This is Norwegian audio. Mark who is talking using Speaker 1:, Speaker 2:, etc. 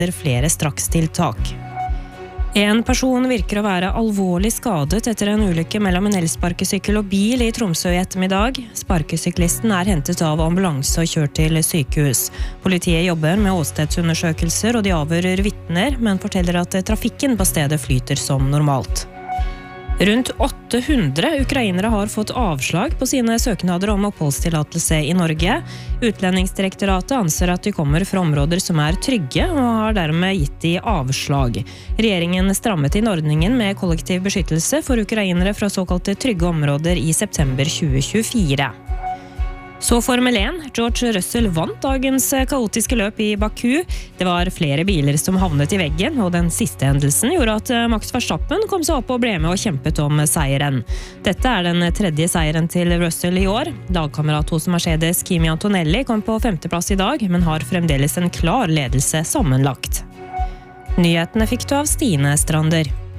Speaker 1: flere strakstiltak. En person virker å være alvorlig skadet etter en ulykke mellom en elsparkesykkel og bil i Tromsø i ettermiddag. Sparkesyklisten er hentet av ambulanse og kjørt til sykehus. Politiet jobber med åstedsundersøkelser og de avhører vitner, men forteller at trafikken på stedet flyter som normalt. Rundt 800 ukrainere har fått avslag på sine søknader om oppholdstillatelse i Norge. Utlendingsdirektoratet anser at de kommer fra områder som er trygge, og har dermed gitt de avslag. Regjeringen strammet inn ordningen med kollektiv beskyttelse for ukrainere fra såkalte trygge områder i september 2024. Så Formel 1. George Russell vant dagens kaotiske løp i Baku. Det var flere biler som havnet i veggen, og den siste hendelsen gjorde at Max Verstappen kom seg opp og ble med og kjempet om seieren. Dette er den tredje seieren til Russell i år. Lagkamerat hos Mercedes Kimi Antonelli kom på 5. plass i dag, men har fremdeles en klar ledelse sammenlagt. Nyhetene fikk du av Stine Strander.